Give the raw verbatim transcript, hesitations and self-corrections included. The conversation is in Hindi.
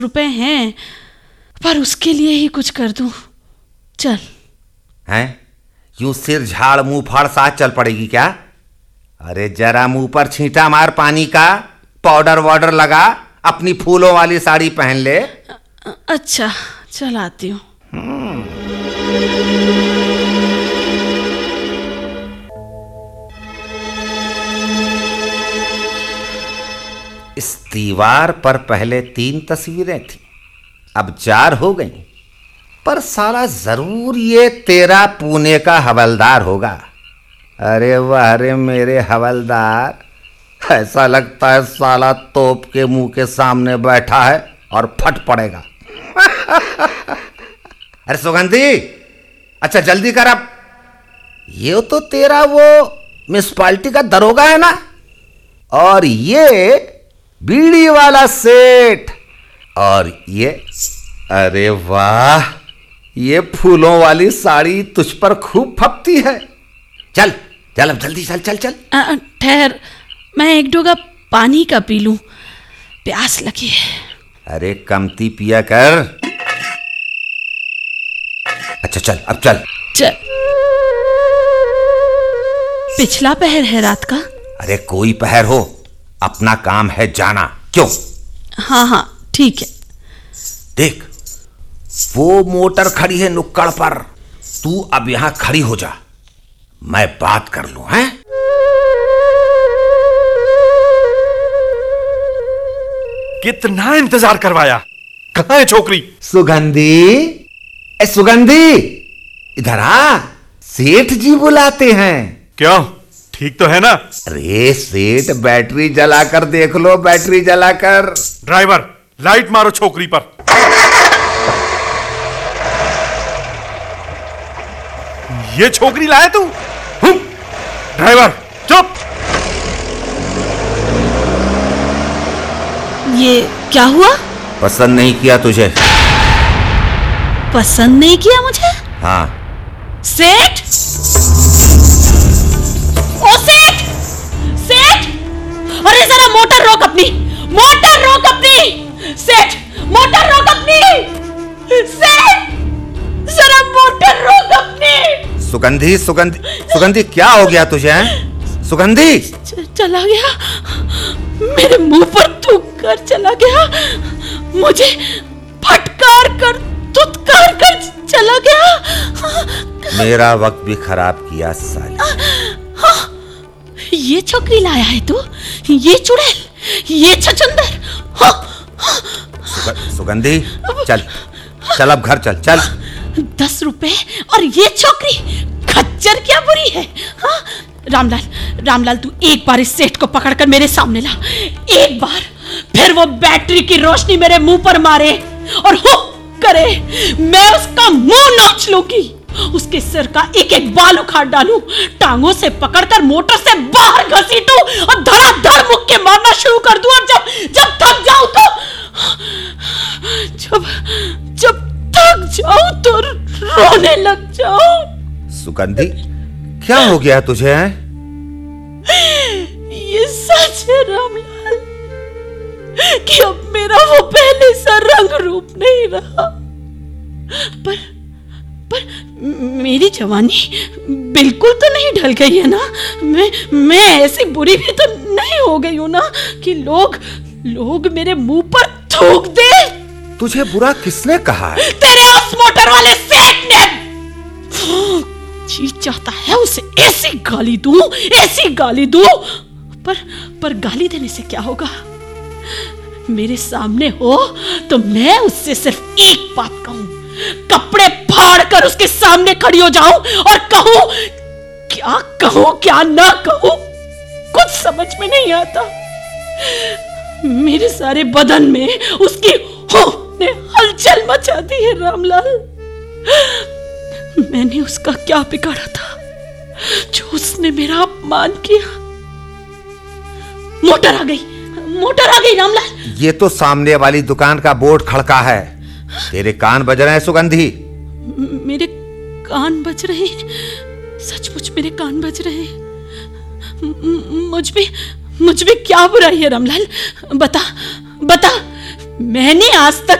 रुपए हैं, पर उसके लिए ही कुछ कर दूं। चल। हैं? यूं सिर झाड़ मुंह फाड़ साथ चल पड़ेगी क्या? अरे जरा मुंह पर छींटा मार पानी का, पाउडर वाउडर लगा, अपनी फूलों वाली साड़ी पहन ले। अच्छा, चल आती हूँ। इस दीवार पर पहले तीन तस्वीरें थी, अब चार हो गई, पर साला जरूर ये तेरा पुणे का हवलदार होगा। अरे वाह रे मेरे हवलदार, ऐसा लगता है साला तोप के मुंह के सामने बैठा है और फट पड़ेगा। अरे सुगंधी, अच्छा जल्दी कर अब। ये तो तेरा वो म्युनिसिपालिटी का दरोगा है ना, और ये बीड़ी वाला सेठ, और ये, अरे वाह, ये फूलों वाली साड़ी तुझ पर खूब फपती है। चल चल अब जल्दी चल चल चल। ठहर, मैं एक डोगा पानी का पी लूं, प्यास लगी है। अरे कमती पिया कर। अच्छा चल अब चल चल। पिछला पहर है रात का। अरे कोई पहर हो, अपना काम है जाना। क्यों? हाँ हाँ ठीक है। देख, वो मोटर खड़ी है नुक्कड़ पर, तू अब यहां खड़ी हो जा, मैं बात कर लूं। हैं? कितना इंतजार करवाया, कहां है छोकरी? सुगंधी, ए सुगंधी, इधर आ, सेठ जी बुलाते हैं। क्यों, ठीक तो है ना? अरे सेठ, बैटरी जलाकर देख लो, बैटरी जलाकर। ड्राइवर, लाइट मारो छोकरी पर। ये छोकरी लाया तू? ड्राइवर चुप। ये क्या हुआ? पसंद नहीं किया तुझे? पसंद नहीं किया मुझे? हाँ। सेठ, ओ सेठ, सेठ, अरे जरा मोटर रोक अपनी, मोटर रोक अपनी, सेठ, मोटर रोक अपनी, सेठ, जरा मोटर रोक अपनी। सुगंधी, सुगंधी, सुगंधी, क्या हो गया तुझे? हैं? सुगंधी, च- चला गया, मेरे मुंह पर थूक कर चला गया, मुझे फटकार कर तुतकार कर चला गया। मेरा वक्त भी खराब किया साली। ये छोकरी लाया है तू, ये चुड़ैल, ये छछंदर। सुग, सुगंधी, चल चल अब घर चल चल। दस रुपए और ये छोकरी, खच्चर क्या बुरी है। हाँ? रामलाल, रामलाल तू एक बार इस सेठ को पकड़कर मेरे सामने ला, एक बार, फिर वो बैटरी की रोशनी मेरे मुंह पर मारे और हुक करे, मैं उसका मुंह नोच लूंगी, उसके सिर का एक एक बाल उखाड़ डालूं, टांगों से पकड़कर मोटर से बाहर घसीटूं और धड़ाधड़ मुक्के मारना शुरू कर दूं, और जब जब थक जाऊं तो जब जब थक जाऊं तो रोने लग जाऊं। सुगंधी, क्या हो गया तुझे? है? ये सच है रामलाल कि अब मेरा वो पहले सा रंग रूप नहीं रहा, पर पर मेरी जवानी बिल्कुल तो नहीं ढल गई है ना। मैं मैं ऐसी बुरी भी तो नहीं हो गई हूं ना कि लोग लोग मेरे मुंह पर थूक दे। तुझे बुरा किसने कहा है? तेरे उस मोटर वाले सेठ ने। जी चाहता है उसे ऐसी गाली दूं, ऐसी गाली दूं, पर पर गाली देने से क्या होगा? मेरे सामने हो तो मैं उससे सिर्फ एक बात कहूं, कपड़े फाड़ कर उसके सामने खड़ी हो जाऊं और कहूं, क्या कहूं क्या ना कहूं, कुछ समझ में नहीं आता। मेरे सारे बदन में उसकी हो ने हलचल मचा दी है रामलाल। मैंने उसका क्या बिगाड़ा था जो उसने मेरा अपमान किया? मोटर आ गई, मोटर आ गई रामलाल। ये तो सामने वाली दुकान का बोर्ड खड़का है, तेरे कान बज रहे हैं सुगंधी। मेरे कान बज रहे हैं, सचमुच मेरे कान बज रहे हैं। मुझ में मुझ में क्या बुराई है रामलाल? बता बता, मैंने आज तक